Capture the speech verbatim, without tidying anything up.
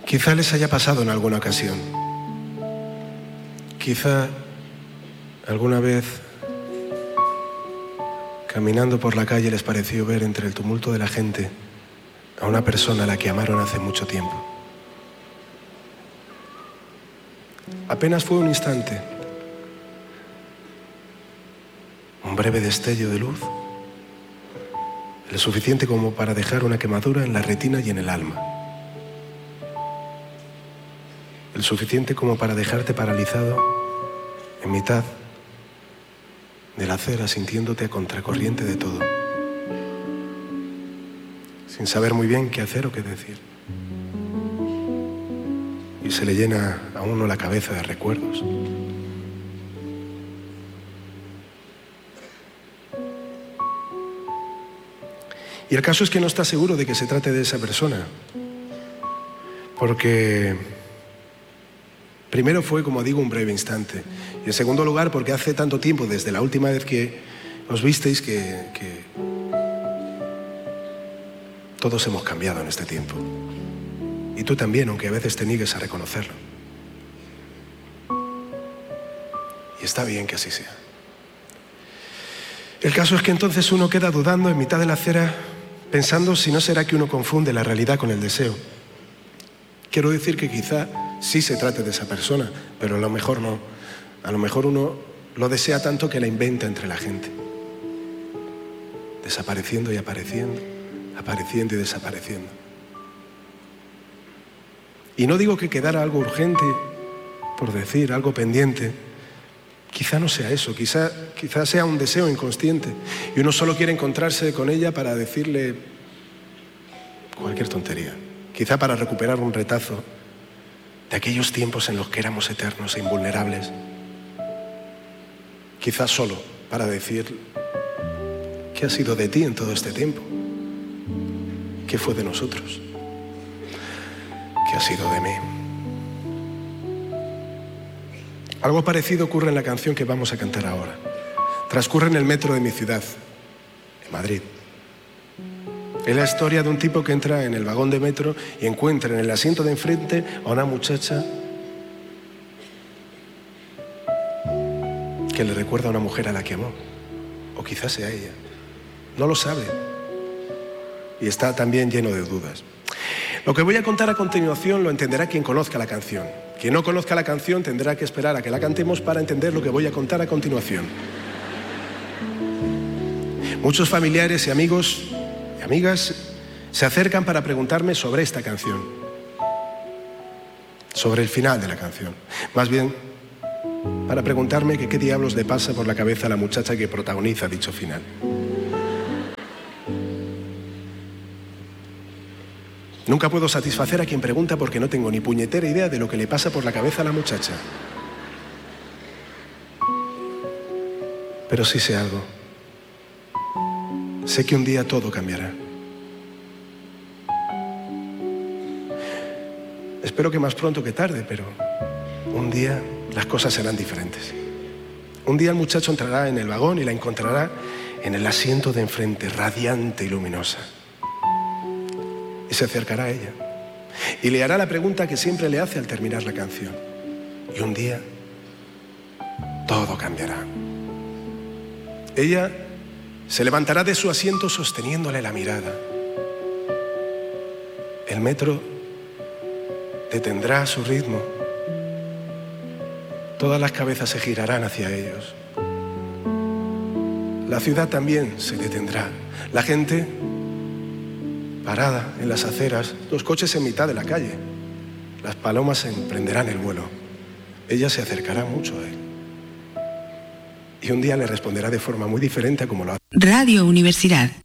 Quizá les haya pasado en alguna ocasión. Quizá alguna vez, caminando por la calle, les pareció ver entre el tumulto de la gente a una persona a la que amaron hace mucho tiempo. Apenas fue un instante, un breve destello de luz, lo suficiente como para dejar una quemadura en la retina y en el alma. El suficiente como para dejarte paralizado en mitad de la acera, sintiéndote a contracorriente de todo, sin saber muy bien qué hacer o qué decir. Y se le llena a uno la cabeza de recuerdos. Y el caso es que no está seguro de que se trate de esa persona, porque primero fue, como digo, un breve instante, y en segundo lugar porque hace tanto tiempo desde la última vez que os visteis que, que todos hemos cambiado en este tiempo. Y tú también, aunque a veces te niegues a reconocerlo. Y está bien que así sea. El caso es que entonces uno queda dudando en mitad de la acera, pensando si no será que uno confunde la realidad con el deseo. Quiero decir que quizá sí se trate de esa persona, pero a lo mejor no. A lo mejor uno lo desea tanto que la inventa entre la gente. Desapareciendo y apareciendo, apareciendo y desapareciendo. Y no digo que quedara algo urgente, por decir, algo pendiente. Quizá no sea eso, quizá, quizá sea un deseo inconsciente. Y uno solo quiere encontrarse con ella para decirle cualquier tontería. Quizá para recuperar un retazo de aquellos tiempos en los que éramos eternos e invulnerables. Quizá solo para decir ¿qué ha sido de ti en todo este tiempo? ¿Qué fue de nosotros? ¿Qué ha sido de mí? Algo parecido ocurre en la canción que vamos a cantar ahora. Transcurre en el metro de mi ciudad, en Madrid. Es la historia de un tipo que entra en el vagón de metro y encuentra en el asiento de enfrente a una muchacha que le recuerda a una mujer a la que amó. O quizás sea ella. No lo sabe. Y está también lleno de dudas. Lo que voy a contar a continuación lo entenderá quien conozca la canción. Quien no conozca la canción tendrá que esperar a que la cantemos para entender lo que voy a contar a continuación. Muchos familiares y amigos y amigas se acercan para preguntarme sobre esta canción, sobre el final de la canción. Más bien, para preguntarme que qué diablos le pasa por la cabeza a la muchacha que protagoniza dicho final. Nunca puedo satisfacer a quien pregunta porque no tengo ni puñetera idea de lo que le pasa por la cabeza a la muchacha. Pero sí sé algo. Sé que un día todo cambiará. Espero que más pronto que tarde, pero un día las cosas serán diferentes. Un día el muchacho entrará en el vagón y la encontrará en el asiento de enfrente, radiante y luminosa. Y se acercará a ella y le hará la pregunta que siempre le hace al terminar la canción. Y un día todo cambiará. Ella se levantará de su asiento sosteniéndole la mirada. El metro detendrá su ritmo. Todas las cabezas se girarán hacia ellos. La ciudad también se detendrá. La gente parada en las aceras, los coches en mitad de la calle. Las palomas emprenderán el vuelo. Ella se acercará mucho a él. Y un día le responderá de forma muy diferente a como lo hace. Radio Universidad.